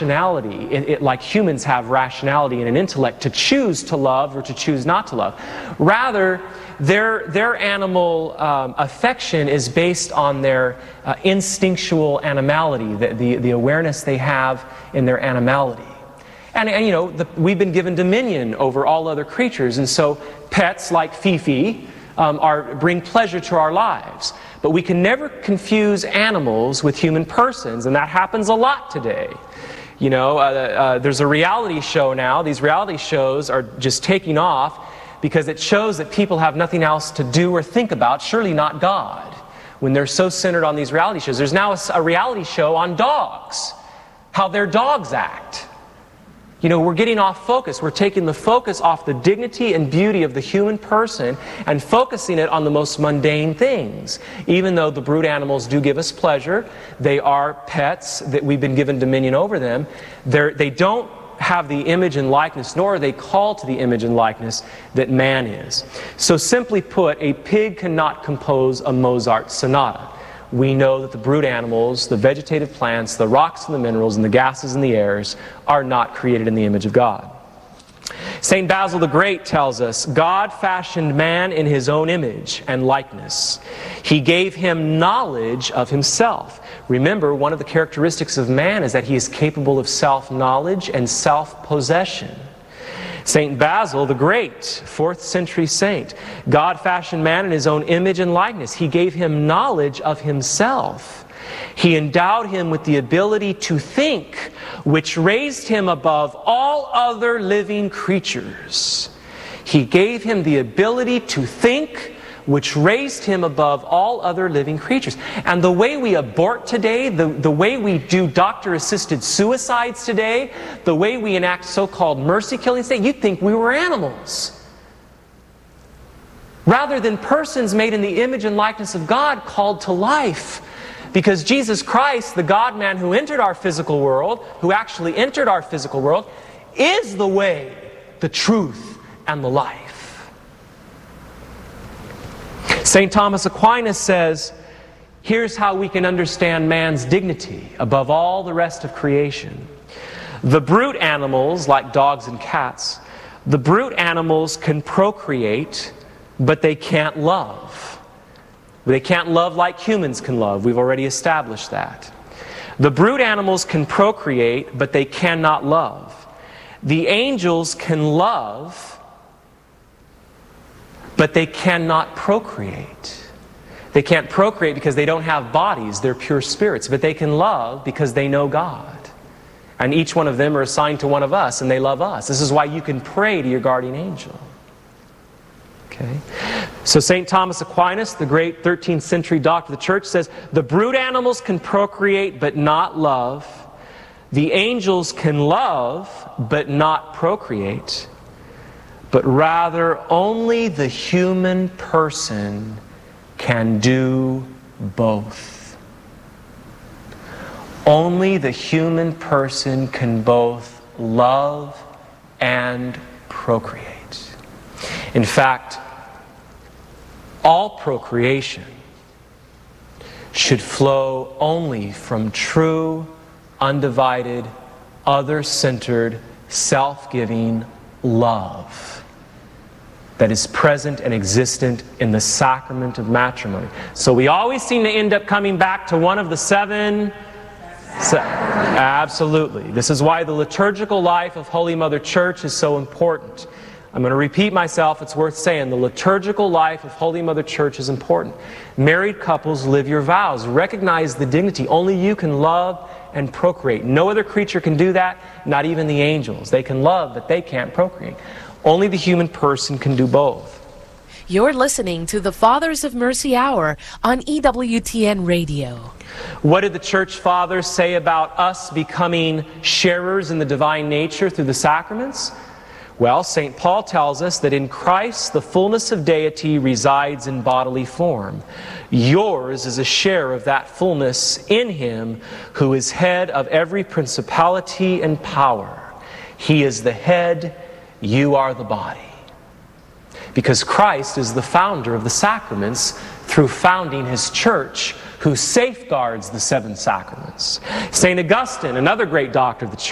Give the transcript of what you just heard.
rationality, like humans have rationality and an intellect to choose to love or to choose not to love. Rather, their animal affection is based on their instinctual animality, the awareness they have in their animality. And you know, we've been given dominion over all other creatures, and so pets like Fifi bring pleasure to our lives. But we can never confuse animals with human persons, and that happens a lot today. You know, there's a reality show now. These reality shows are just taking off because it shows that people have nothing else to do or think about, surely not God, when they're so centered on these reality shows. There's now a reality show on dogs, how their dogs act. You know, we're getting off focus. We're taking the focus off the dignity and beauty of the human person and focusing it on the most mundane things. Even though the brute animals do give us pleasure, they are pets, that we've been given dominion over them. They don't have the image and likeness, nor are they called to the image and likeness that man is. So simply put, a pig cannot compose a Mozart sonata. We know that the brute animals, the vegetative plants, the rocks and the minerals, and the gases and the airs are not created in the image of God. St. Basil the Great tells us, God fashioned man in his own image and likeness. He gave him knowledge of himself. Remember, one of the characteristics of man is that he is capable of self-knowledge and self-possession. St. Basil the Great, 4th century saint, God fashioned man in his own image and likeness. He gave him knowledge of himself. He endowed him with the ability to think, which raised him above all other living creatures. He gave him the ability to think, which raised him above all other living creatures. And the way we abort today, the way we do doctor-assisted suicides today, the way we enact so-called mercy killings today, you'd think we were animals. Rather than persons made in the image and likeness of God, called to life. Because Jesus Christ, the God-man who entered our physical world, who actually entered our physical world, is the way, the truth, and the life. St. Thomas Aquinas says, here's how we can understand man's dignity above all the rest of creation. The brute animals, like dogs and cats, the brute animals can procreate, but they can't love. They can't love like humans can love. We've already established that. The brute animals can procreate, but they cannot love. The angels can love, but they cannot procreate. They can't procreate because they don't have bodies, they're pure spirits, but they can love because they know God. And each one of them are assigned to one of us, and they love us. This is why you can pray to your guardian angel. Okay? So St. Thomas Aquinas, the great 13th century doctor of the church, says, the brute animals can procreate but not love. The angels can love but not procreate. But rather, only the human person can do both. Only the human person can both love and procreate. In fact, all procreation should flow only from true, undivided, other-centered, self-giving love that is present and existent in the sacrament of matrimony. So we always seem to end up coming back to one of the seven. Absolutely. This is why the liturgical life of Holy Mother Church is so important. I'm going to repeat myself, it's worth saying. The liturgical life of Holy Mother Church is important. Married couples, live your vows. Recognize the dignity. Only you can love and procreate. No other creature can do that, not even the angels. They can love, but they can't procreate. Only the human person can do both. You're listening to the Fathers of Mercy Hour on EWTN Radio. What did the Church Fathers say about us becoming sharers in the divine nature through the sacraments? Well, St. Paul tells us that in Christ the fullness of deity resides in bodily form. Yours is a share of that fullness in Him who is head of every principality and power. He is the head, you are the body. Because Christ is the founder of the sacraments through founding His church, who safeguards the seven sacraments. St. Augustine, another great doctor of the church,